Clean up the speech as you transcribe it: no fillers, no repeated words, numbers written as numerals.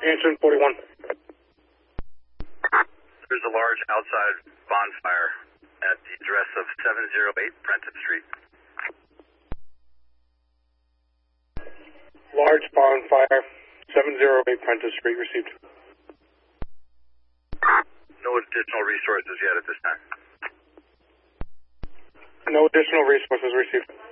Answering 41. There's a large outside bonfire at the address of 708 Prentice Street. Large bonfire, 708 Prentice Street, received. No additional resources yet at this time. No additional resources received.